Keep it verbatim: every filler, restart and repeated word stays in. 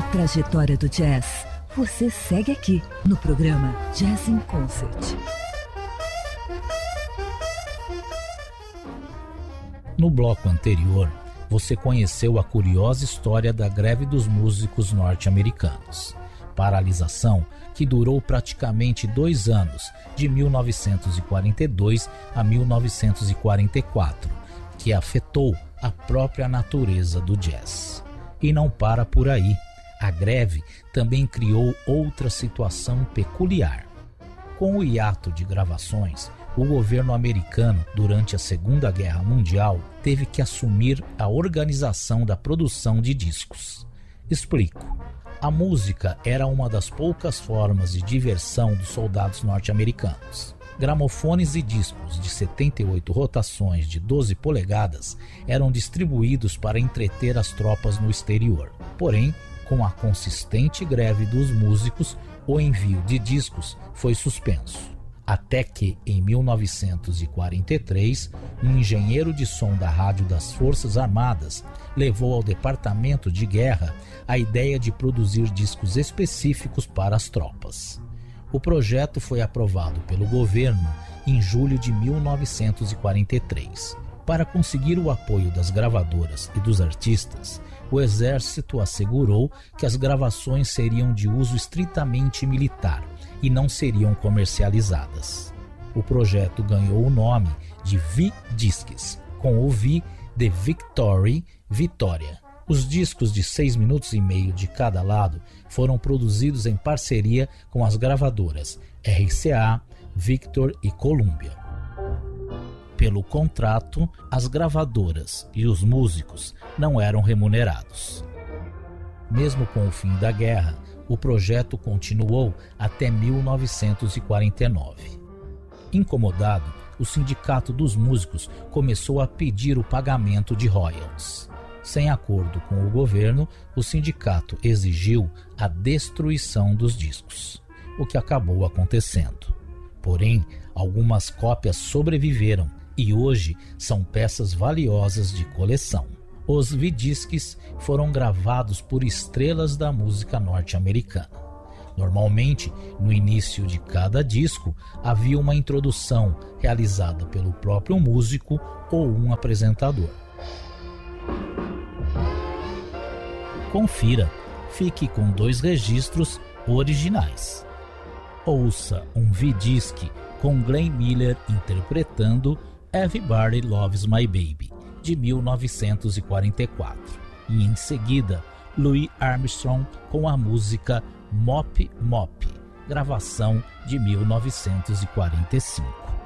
trajetória do jazz, você segue aqui no programa Jazz in Concert. No bloco anterior, você conheceu a curiosa história da greve dos músicos norte-americanos. Paralisação que durou praticamente dois anos, de mil novecentos e quarenta e dois a mil novecentos e quarenta e quatro, que afetou a própria natureza do jazz. E não para por aí. A greve também criou outra situação peculiar. Com o hiato de gravações, o governo americano, durante a Segunda Guerra Mundial, teve que assumir a organização da produção de discos. Explico. A música era uma das poucas formas de diversão dos soldados norte-americanos. Gramofones e discos de setenta e oito rotações de doze polegadas eram distribuídos para entreter as tropas no exterior. Porém, com a consistente greve dos músicos, o envio de discos foi suspenso. Até que, em mil novecentos e quarenta e três, um engenheiro de som da rádio das Forças Armadas levou ao Departamento de Guerra a ideia de produzir discos específicos para as tropas. O projeto foi aprovado pelo governo em julho de mil novecentos e quarenta e três. Para conseguir o apoio das gravadoras e dos artistas, o Exército assegurou que as gravações seriam de uso estritamente militar e não seriam comercializadas. O projeto ganhou o nome de V-Discs, com o V de Victory, Vitória. Os discos de seis minutos e meio de cada lado foram produzidos em parceria com as gravadoras R C A, Victor e Columbia. Pelo contrato, as gravadoras e os músicos não eram remunerados. Mesmo com o fim da guerra, o projeto continuou até mil novecentos e quarenta e nove. Incomodado, o Sindicato dos Músicos começou a pedir o pagamento de royalties. Sem acordo com o governo, o sindicato exigiu a destruição dos discos, o que acabou acontecendo. Porém, algumas cópias sobreviveram e hoje são peças valiosas de coleção. Os V-Discs foram gravados por estrelas da música norte-americana. Normalmente, no início de cada disco, havia uma introdução realizada pelo próprio músico ou um apresentador. Confira, fique com dois registros originais. Ouça um V-Disc com Glenn Miller interpretando Everybody Loves My Baby, de mil novecentos e quarenta e quatro, e em seguida Louis Armstrong com a música Mop Mop, gravação de mil novecentos e quarenta e cinco.